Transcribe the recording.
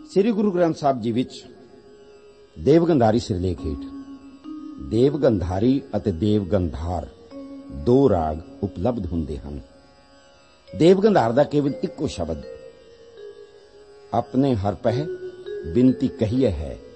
ਸ੍ਰੀ ਗੁਰੂ ਗ੍ਰੰਥ ਸਾਹਿਬ ਜੀ ਵਿੱਚ ਦੇਵਗੰਧਾਰੀ ਸਿਰਲੇਖ ਹੇਠ ਦੇਵਗੰਧਾਰੀ ਅਤੇ ਦੇਵਗੰਧਾਰ ਦੋ ਰਾਗ ਉਪਲਬਧ ਹੁੰਦੇ ਹਨ। ਦੇਵਗੰਧਾਰ ਦਾ ਕੇਵਲ ਇੱਕੋ ਸ਼ਬਦ ਆਪਣੇ ਹਰ ਪਹਿ ਬਿਨਤੀ ਕਹੀਏ ਹੈ